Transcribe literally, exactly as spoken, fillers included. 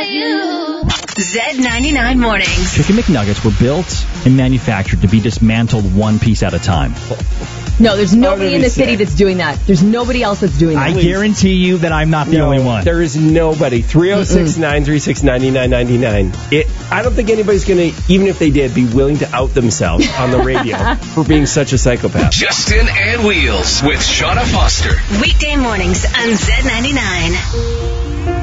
you. Z ninety-nine Mornings. Chicken McNuggets were built and manufactured to be dismantled one piece at a time. No, there's nobody in the city that's doing that. There's nobody else that's doing that. I guarantee you that I'm not the no, only one. There is nobody. three oh six, nine three six, nine nine nine nine. It, I don't think anybody's going to, even if they did, be willing to out themselves on the radio for being such a psychopath. Justin and Wheels with Shauna Foster. Weekday mornings on Z ninety-nine.